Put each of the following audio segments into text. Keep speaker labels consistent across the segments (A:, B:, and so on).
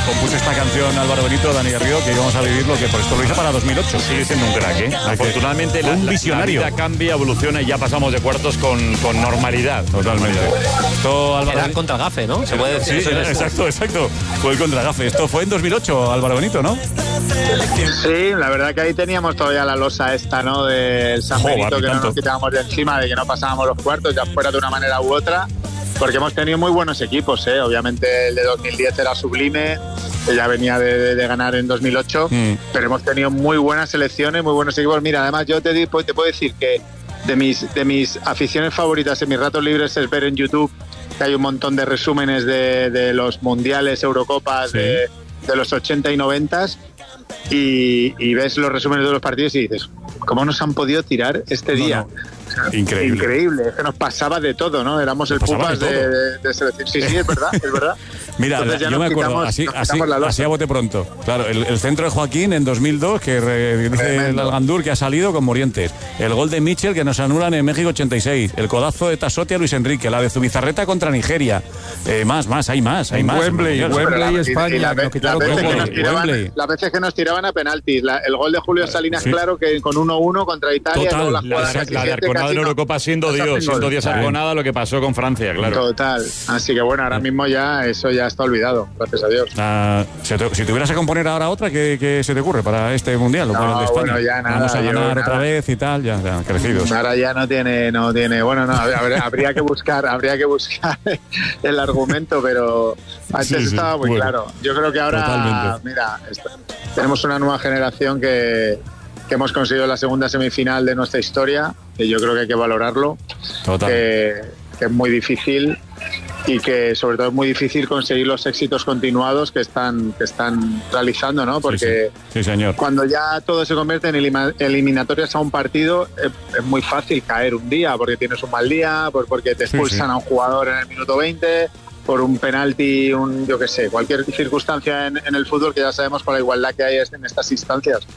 A: compuse esta canción Álvaro Benito, Dani Garrido, que íbamos a vivir lo que por esto lo hice para 2008.
B: Sigue siendo un crack, ¿eh? Afortunadamente la vida cambia, evoluciona y ya pasamos de cuartos con normalidad.
A: Totalmente. Esto,
C: Álvaro, era contra Gafe, ¿no? Se puede decir.
A: Sí, exacto. Fue el contra Gafe. Esto fue en 2008, Álvaro Benito, ¿no?
D: Sí, la verdad que ahí teníamos todavía la losa esta, ¿no? Del San Benito, que no nos quitábamos de encima, de que no pasábamos los cuartos, ya fuera de una manera u otra. Porque hemos tenido muy buenos equipos, ¿eh? Obviamente el de 2010 era sublime, que ya venía de ganar en 2008, pero hemos tenido muy buenas selecciones, muy buenos equipos. Mira, además yo te puedo decir que de mis aficiones favoritas en mis ratos libres es ver en YouTube que hay un montón de resúmenes de los mundiales, Eurocopas, de los 80 y 90 y ves los resúmenes de los partidos y dices, ¿cómo nos han podido tirar este día? Increíble, es que nos pasaba de todo, ¿no? Éramos el pupas de selección. Sí, es verdad.
A: Mira, yo me acuerdo, así a bote pronto. Claro, el centro de Joaquín en 2002, que dice el Algandur que ha salido con Morientes. El gol de Mitchell que nos anulan en México 86. El codazo de Tasotti a Luis Enrique. La de Zubizarreta contra Nigeria. Hay más.
E: Wembley, España.
D: Las veces que nos tiraban a penaltis. El gol de Julio Salinas, claro, que con 1-1 contra Italia.
B: Total, la de Arconada en Eurocopa siendo Dios Arconada lo que pasó con Francia, claro.
D: Total. Así que bueno, ahora mismo ya eso ya está olvidado, gracias a Dios.
A: Si tuvieras que componer ahora otra, ¿qué se te ocurre para este mundial?
D: No,
A: de España?
D: Bueno, ya nada.
A: Vamos a ganar otra vez y tal, ya crecidos.
D: Ahora ya no tiene. Bueno, no, habría que buscar el argumento, pero antes estaba muy claro. Yo creo que ahora, totalmente. Mira, tenemos una nueva generación que hemos conseguido la segunda semifinal de nuestra historia, que yo creo que hay que valorarlo, que es muy difícil y que sobre todo es muy difícil conseguir los éxitos continuados que están realizando, ¿no? Porque
A: sí, señor.
D: Cuando ya todo se convierte en eliminatorias a un partido, es muy fácil caer un día, porque tienes un mal día, porque te expulsan a un jugador en el minuto 20, por un penalti, yo qué sé, cualquier circunstancia en el fútbol, que ya sabemos con la igualdad que hay en estas instancias.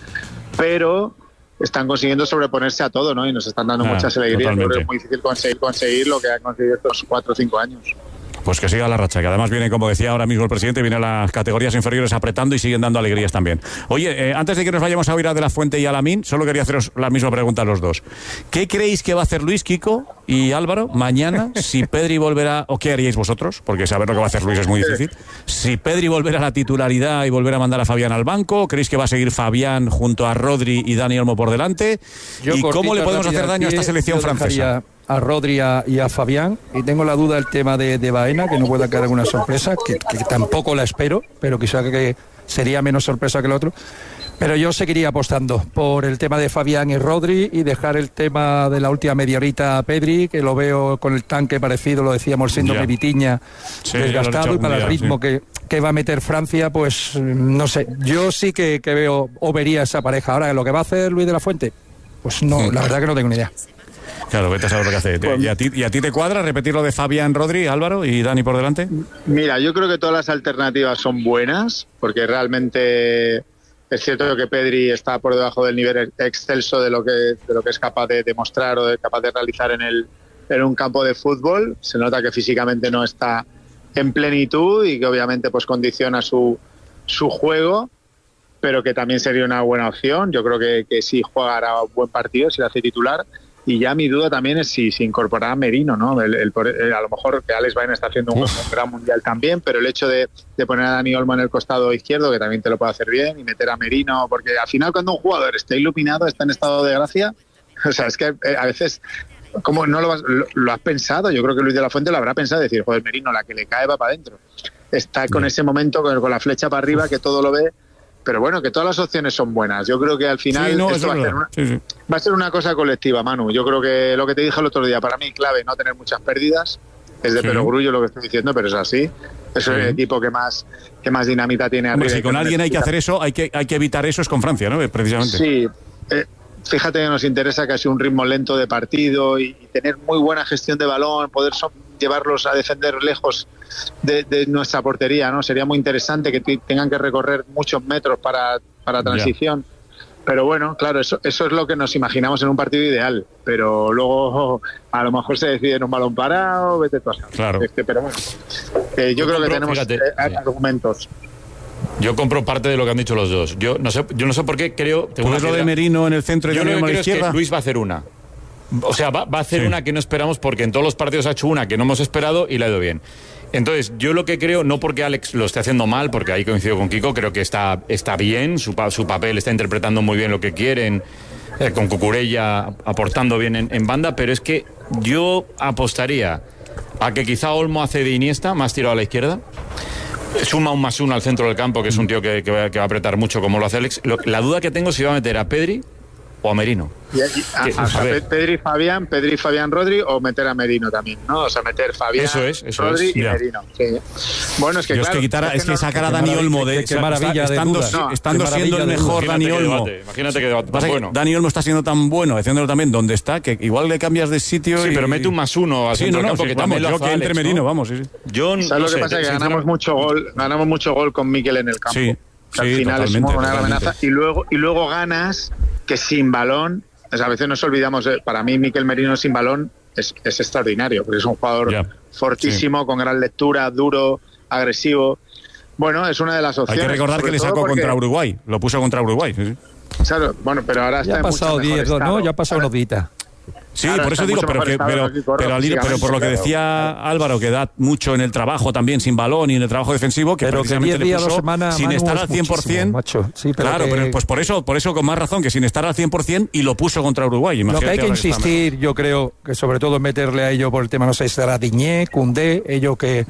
D: Pero están consiguiendo sobreponerse a todo, ¿no? Y nos están dando muchas alegrías. Creo que es muy difícil conseguir lo que han conseguido estos 4 o 5 años.
A: Pues que siga la racha, que además viene, como decía ahora mismo el presidente, viene a las categorías inferiores apretando y siguen dando alegrías también. Oye, antes de que nos vayamos a oír a De La Fuente y a Lamine, solo quería haceros la misma pregunta a los dos. ¿Qué creéis que va a hacer Luis, Kiko y Álvaro mañana si Pedri volverá, o qué haríais vosotros? Porque saber lo que va a hacer Luis es muy difícil. Si Pedri volverá a la titularidad y volverá a mandar a Fabián al banco, ¿creéis que va a seguir Fabián junto a Rodri y Dani Olmo por delante? ¿Y cómo le podemos hacer daño a esta selección francesa?
E: A Rodri y a Fabián, y tengo la duda del tema de Baena, que no pueda quedar alguna sorpresa, que tampoco la espero, pero quizá que sería menos sorpresa que el otro. Pero yo seguiría apostando por el tema de Fabián y Rodri y dejar el tema de la última media horita a Pedri, que lo veo con el tanque parecido, lo decíamos, síndrome Vitiña, desgastado, y para el ritmo que va a meter Francia, pues no sé, yo sí que veo o vería esa pareja. Ahora, lo que va a hacer Luis de la Fuente, pues no, la verdad que no tengo ni idea.
A: Claro, vete a saber lo que hace. ¿Y a ti te cuadra repetir lo de Fabián, Rodri, Álvaro y Dani por delante?
D: Mira, yo creo que todas las alternativas son buenas, porque realmente es cierto que Pedri está por debajo del nivel excelso de lo que es capaz de demostrar o capaz de realizar en un campo de fútbol. Se nota que físicamente no está en plenitud y que obviamente pues condiciona su juego, pero que también sería una buena opción. Yo creo que si jugará un buen partido, si lo hace titular. Y ya mi duda también es si incorporará a Merino, ¿no? A lo mejor que Alex Baena está haciendo un gran mundial también, pero el hecho de poner a Dani Olmo en el costado izquierdo, que también te lo puede hacer bien, y meter a Merino, porque al final cuando un jugador está iluminado, está en estado de gracia, o sea, es que a veces, ¿cómo no lo has pensado? Yo creo que Luis de la Fuente lo habrá pensado, decir, joder, Merino, la que le cae va para adentro. Está con ese momento, con la flecha para arriba, que todo lo ve. Pero bueno, que todas las opciones son buenas. Yo creo que al final esto va a ser una cosa colectiva, Manu. Yo creo que lo que te dije el otro día, para mí clave no tener muchas pérdidas. Es de perogrullo lo que estoy diciendo, pero es así. Es el equipo que más dinamita tiene arriba.
A: Hombre, si con alguien hay que hacer eso, hay que evitar eso, es con Francia, ¿no? Precisamente.
D: Sí. Fíjate que nos interesa casi un ritmo lento de partido y tener muy buena gestión de balón, poder llevarlos a defender lejos de nuestra portería, ¿no? Sería muy interesante que tengan que recorrer muchos metros para transición. Pero bueno, claro, eso es lo que nos imaginamos en un partido ideal. Pero luego a lo mejor se decide en un balón parado, vete tú a saber.
A: Claro.
D: Pero bueno, yo creo que tenemos argumentos.
B: Yo compro parte de lo que han dicho los dos. Yo no sé por qué creo...
A: ¿Pues lo de Merino en el centro y
B: yo
A: de
B: lo que
A: a la
B: creo
A: izquierda?
B: es que Luis va a hacer una. O sea, va a hacer una que no esperamos, porque en todos los partidos ha hecho una que no hemos esperado y le ha ido bien. Entonces, yo lo que creo, no porque Alex lo esté haciendo mal, porque ahí coincido con Kiko, creo que está bien, su papel está interpretando muy bien lo que quieren, con Cucurella aportando bien en banda, pero es que yo apostaría a que quizá Olmo hace de Iniesta, más tirado a la izquierda, suma un más uno al centro del campo, que es un tío que va a apretar mucho como lo hace Alex. La duda que tengo es si va a meter a Pedri o a Merino.
D: Pedri, Fabián, Rodri, o meter a Merino también, ¿no? O sea, meter Fabián, Rodri y Merino. Sí. Bueno, es que claro,
A: es que sacar a Dani Olmo de
E: qué maravilla,
A: estando siendo el mejor Dani Olmo.
B: Imagínate que debate tan bueno.
A: Dani Olmo está siendo tan bueno, haciéndolo también donde está, que igual le cambias de sitio.
B: Sí, pero mete un más uno al centro del campo, que también lo hace Alex,
A: entre Merino, vamos.
D: ¿Sabes lo que pasa? Que ganamos mucho gol con Mikel en el campo.
A: Sí.
D: Que al final es una gran amenaza. Y luego ganas que sin balón, o sea, a veces nos olvidamos, para mí Mikel Merino sin balón es extraordinario, porque es un jugador fortísimo, con gran lectura, duro, agresivo. Bueno, es una de las opciones.
A: Hay que recordar que le sacó contra Uruguay, lo puso contra Uruguay. Sí.
D: Claro, bueno, pero ahora
E: ya
D: está
E: ha pasado 10, ¿no? Ya ha pasado unos días.
A: Sí, ahora por eso digo, pero por lo que decía Álvaro, que da mucho en el trabajo también sin balón y en el trabajo defensivo, que
E: pero
A: precisamente
E: que 10 días, 2 semanas,
A: sin estar al 100%,
E: macho. Sí, pero
A: claro, pero pues por eso con más razón, que sin estar al 100% y lo puso contra Uruguay.
E: Lo que hay que insistir, yo creo, que sobre todo es meterle a ellos por el tema, no sé, será Diñé, Koundé, ellos que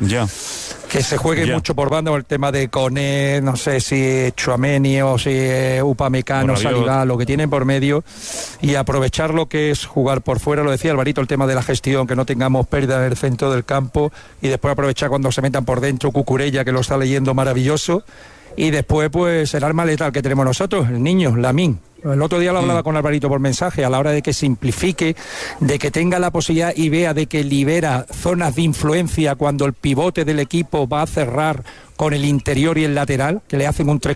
E: se jueguen mucho por banda, o el tema de Koné, no sé si Tchouaméni o si Upamecano, Saliba, lo que tienen por medio, y aprovechar lo que es jugar por fuera, lo decía Alvarito, el tema de la gestión, que no tengamos pérdida en el centro del campo, y después aprovechar cuando se metan por dentro Cucurella, que lo está leyendo maravilloso, y después pues el arma letal que tenemos nosotros, el niño, Lamine. El otro día lo hablaba con Alvarito por mensaje, a la hora de que simplifique, de que tenga la posibilidad y vea de que libera zonas de influencia cuando el pivote del equipo va a cerrar con el interior y el lateral, que le hacen un 3